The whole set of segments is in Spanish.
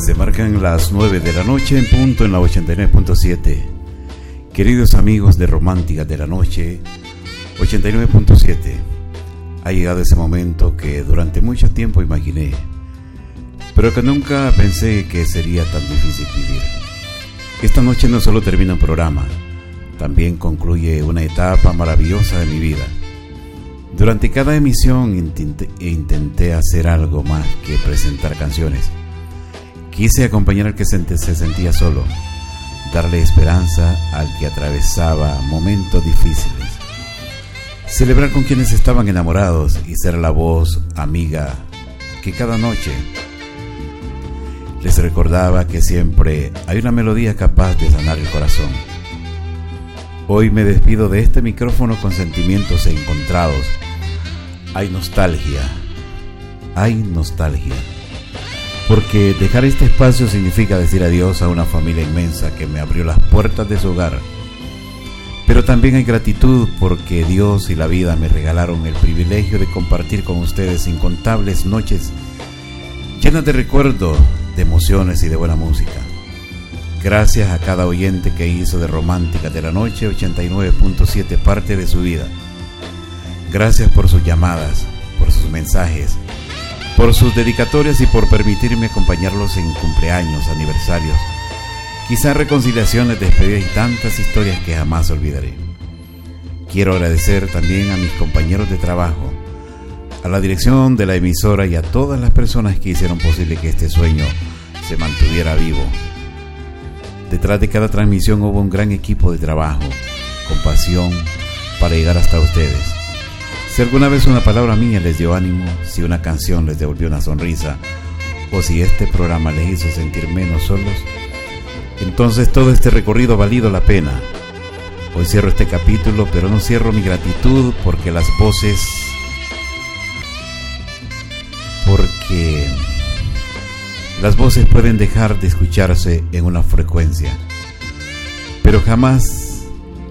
Se marcan las 9 de la noche en punto en la 89.7. Queridos amigos de Románticas de la Noche, 89.7. Ha llegado ese momento que durante mucho tiempo imaginé, pero que nunca pensé que sería tan difícil vivir. Esta noche no solo termina un programa, también concluye una etapa maravillosa de mi vida. Durante cada emisión intenté hacer algo más que presentar canciones. Quise acompañar al que se sentía solo, darle esperanza al que atravesaba momentos difíciles, celebrar con quienes estaban enamorados y ser la voz amiga que cada noche les recordaba que siempre hay una melodía capaz de sanar el corazón. Hoy me despido de este micrófono con sentimientos encontrados. Hay nostalgia, porque dejar este espacio significa decir adiós a una familia inmensa que me abrió las puertas de su hogar. Pero también hay gratitud porque Dios y la vida me regalaron el privilegio de compartir con ustedes incontables noches llenas de recuerdos, de emociones y de buena música. Gracias a cada oyente que hizo de Románticas de la Noche 89.7 parte de su vida. Gracias por sus llamadas, por sus mensajes, por sus dedicatorias y por permitirme acompañarlos en cumpleaños, aniversarios, quizás reconciliaciones, despedidas y tantas historias que jamás olvidaré. Quiero agradecer también a mis compañeros de trabajo, a la dirección de la emisora y a todas las personas que hicieron posible que este sueño se mantuviera vivo. Detrás de cada transmisión hubo un gran equipo de trabajo, con pasión para llegar hasta ustedes. Si alguna vez una palabra mía les dio ánimo, si una canción les devolvió una sonrisa, o si este programa les hizo sentir menos solos, entonces todo este recorrido ha valido la pena. Hoy cierro este capítulo, pero no cierro mi gratitud porque las voces pueden dejar de escucharse en una frecuencia, pero jamás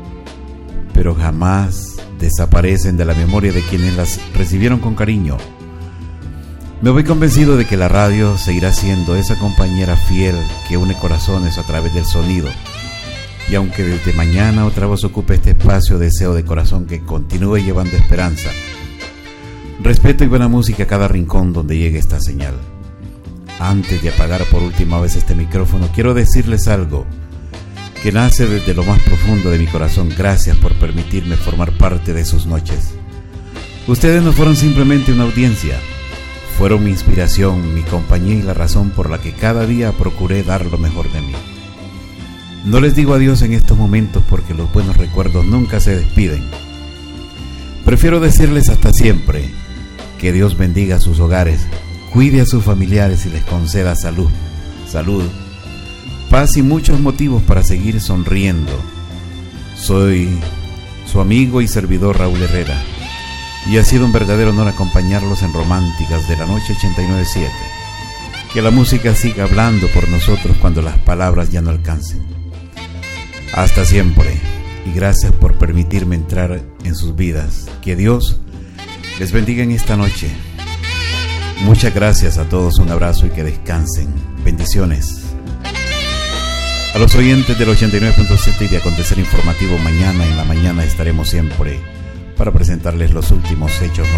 desaparecen de la memoria de quienes las recibieron con cariño. Me voy convencido de que la radio seguirá siendo esa compañera fiel que une corazones a través del sonido. Y aunque desde mañana otra voz ocupe este espacio, deseo de corazón que continúe llevando esperanza, respeto y buena música a cada rincón donde llegue esta señal. Antes de apagar por última vez este micrófono, quiero decirles algo que nace desde lo más profundo de mi corazón. Gracias por permitirme formar parte de sus noches. Ustedes no fueron simplemente una audiencia, fueron mi inspiración, mi compañía y la razón por la que cada día procuré dar lo mejor de mí. No les digo adiós en estos momentos porque los buenos recuerdos nunca se despiden. Prefiero decirles hasta siempre. Que Dios bendiga sus hogares, cuide a sus familiares y les conceda salud, paz y muchos motivos para seguir sonriendo. Soy su amigo y servidor Raúl Herrera, y ha sido un verdadero honor acompañarlos en Románticas de la Noche 89.7. Que la música siga hablando por nosotros cuando las palabras ya no alcancen. Hasta siempre, y gracias por permitirme entrar en sus vidas. Que Dios les bendiga en esta noche. Muchas gracias a todos, un abrazo y que descansen. Bendiciones. A los oyentes del 89.7 y de Acontecer Informativo, mañana en la mañana estaremos siempre para presentarles los últimos hechos